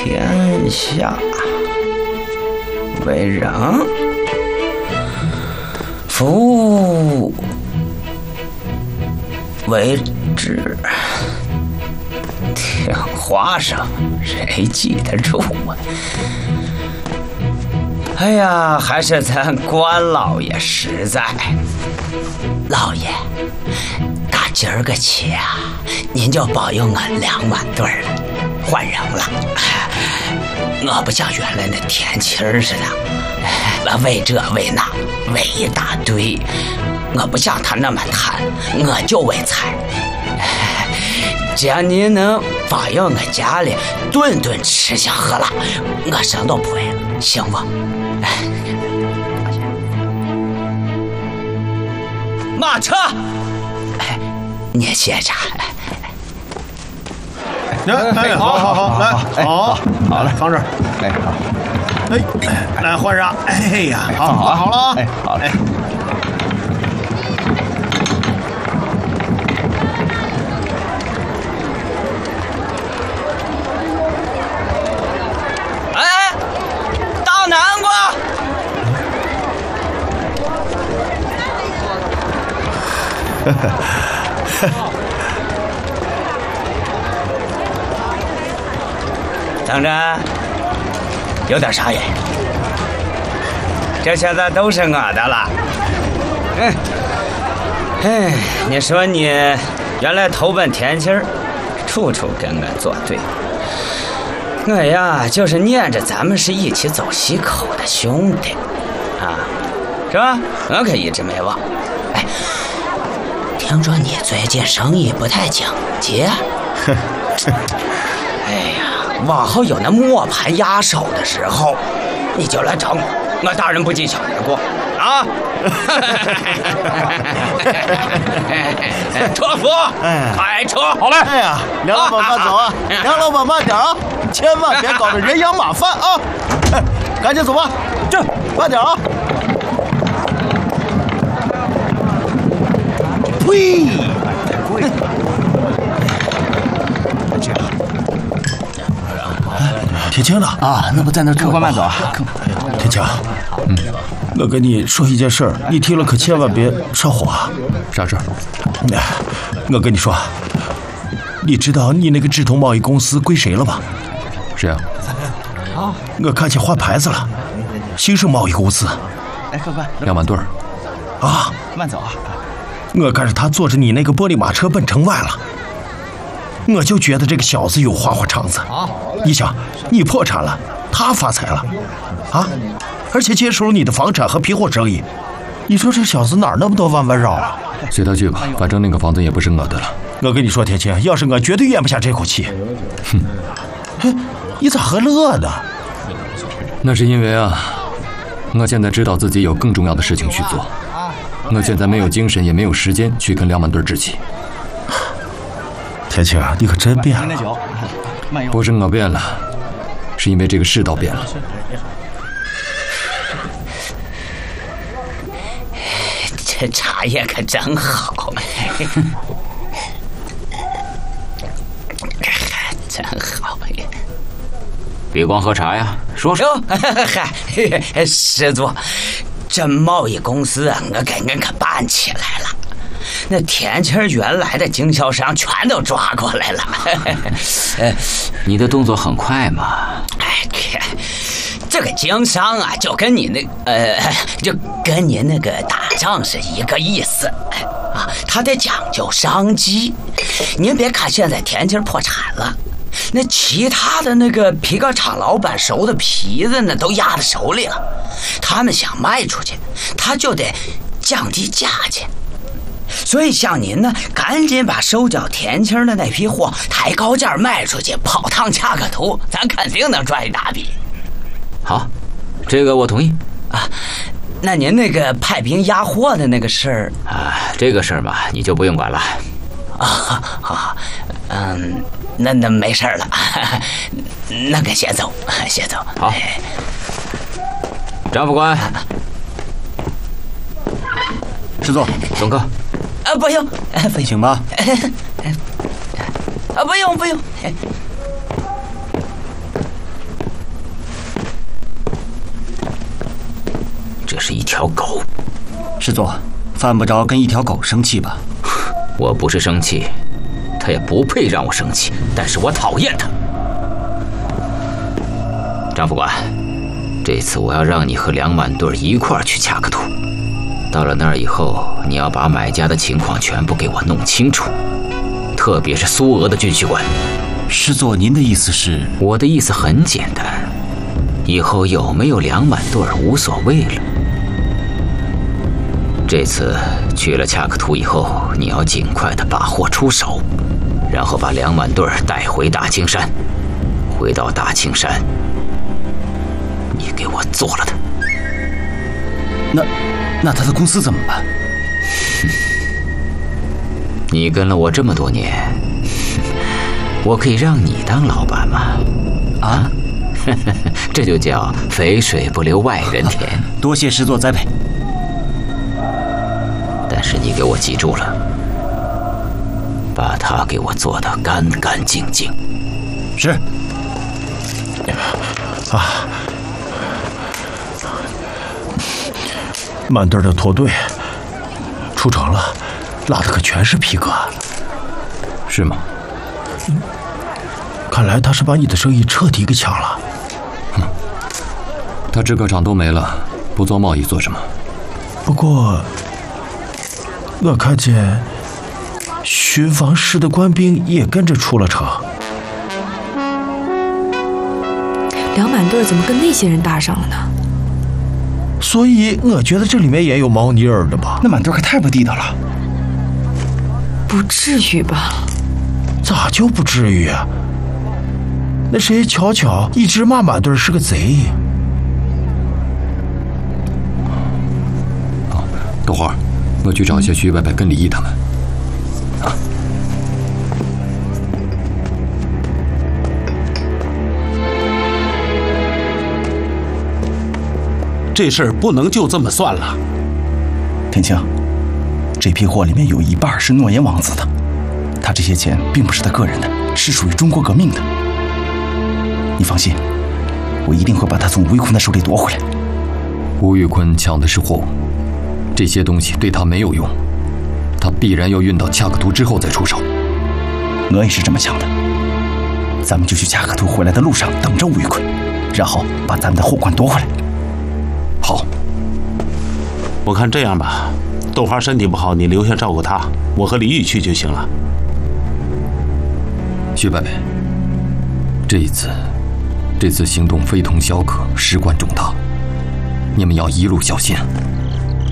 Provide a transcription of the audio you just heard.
天下为人，夫为质。听话声，谁记得住啊？哎呀，还是咱关老爷实在。老爷，打今儿个起啊，您就保佑俺2万对了，换人了。我不像原来那田七儿似的，为这为那为一大堆。我不像他那么贪，我就为财。只要您能保佑我家里顿顿吃香喝辣，我什么都不为了，行不？马车，你歇着。 哎，好，来，好，来放这儿。 哎，好。 哎，来换上。哎呀，好了啊。 哎，好嘞。 南瓜，等着，有点啥也，这现在都是我的了。你说你原来投奔田七儿，处处跟我作对。我呀，就是念着咱们是一起走西口的兄弟，啊，是吧？我可一直没忘。哎，听说你最近生意不太景气。哎呀，往后有那磨盘压手的时候，你就来找我，我大人不计小人过啊。车夫，开车， 好嘞。哎呀，梁老板慢走啊，梁老板慢点啊，千万别搞得人仰马翻啊！哎，赶紧走吧，这慢点啊！呸！这样，铁青呢？ 啊，那不在那客官慢走啊。 铁青，我跟你说一件事儿，你听了可千万别上火啊！ 啥事儿？ 我跟你说，你知道你那个直通贸易公司归谁了吗？ 谁啊？ 我看见换牌子了，兴盛贸易公司。 哎，客官，2万对儿。 啊， 慢走啊！ 我看着他坐着你那个玻璃马车奔城外了，我就觉得这个小子有花花肠子。你想，你破产了，他发财了，啊，而且接手了你的房产和皮货生意，你说这小子哪儿那么多弯弯绕啊？ 随他去吧，反正那个房子也不是我的了。 我跟你说，天青，要是我绝对咽不下这口气。哼，你咋还乐呢？ 那是因为啊，我现在知道自己有更重要的事情去做，我现在没有精神，也没有时间去跟2万对置气。 天青，你可真变了。 不是我变了，是因为这个世道变了。 这茶叶可真好，真好呀！ 别光喝茶呀，说说。 嗨，师祖，这贸易公司啊，我给俺可办起来了。那田七儿原来的经销商全都抓过来了。 你的动作很快嘛。 哎，这个经商啊，就跟你就跟您那个打仗是一个意思啊，他得讲究商机。您别看现在田七儿破产了，那其他的那个皮革厂老板熟的皮子呢，都压在手里了。他们想卖出去，他就得降低价钱。所以像您呢，赶紧把收缴田七儿的那批货抬高价卖出去，跑趟价格图，咱肯定能赚一大笔。 好，这个我同意啊。那您那个派兵压货的那个事儿啊，这个事儿嘛，你就不用管了。 啊，好，那没事了，那个先走，先走。 好，张副官， 师座， 送客。 不用，不用， 请吧。 不用。 条狗。 师座，犯不着跟一条狗生气吧？ 我不是生气，他也不配让我生气，但是我讨厌他。张副官，这次我要让你和梁满队一块儿去恰克图。到了那儿以后，你要把买家的情况全部给我弄清楚，特别是苏俄的军需官。 师座，您的意思是？ 我的意思很简单，以后有没有梁满队无所谓了。这次去了恰克图以后，你要尽快的把货出手，然后把梁满队带回大青山。回到大青山，你给我做了他。 那他的公司怎么办？ 你跟了我这么多年，我可以让你当老板吗？啊，这就叫肥水不流外人田。 多谢师座栽培。 但是你给我记住了，把它给我做得干干净净。 是。 啊，满队的驼队出城了，拉的可全是皮革。 是吗？ 看来他是把你的生意彻底给抢了。 他制革厂都没了，不做贸易做什么？ 不过我看见巡防室的官兵也跟着出了城。 梁满队怎么跟那些人搭上了呢？ 所以我觉得这里面也有猫腻儿的吧。 那满队可太不地道了。 不至于吧？ 咋就不至于啊？那谁巧巧一直骂满队是个贼。 豆花，我去找一下徐伯伯跟李毅他们。 这事儿不能就这么算了。 天青，这批货里面有一半是诺言王子的，他这些钱并不是他个人的，是属于中国革命的。你放心，我一定会把他从吴玉坤的手里夺回来。 吴玉坤抢的是货物，这些东西对他没有用，他必然要运到恰克图之后再出手。 我也是这么想的，咱们就去恰克图回来的路上等着吴玉坤，然后把咱们的货款夺回来。 好， 我看这样吧，豆花身体不好，你留下照顾他，我和李玉去就行了。 徐伯伯，这次行动非同小可，事关重大，你们要一路小心。